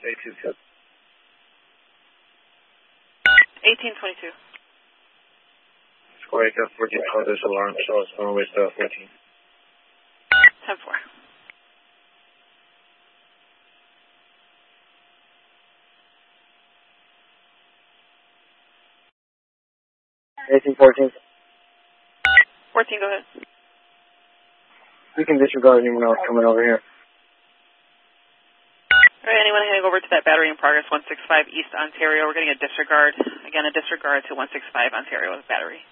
A22. 1822. Square Echo 14, this alarm, so it's going with 14. 10-4. Eighteen 14. 14, go ahead. We can disregard anyone else coming over here. All right, anyone heading over to that battery in progress, 165 East Ontario, we're getting a disregard. Again, a disregard to 165 Ontario with battery.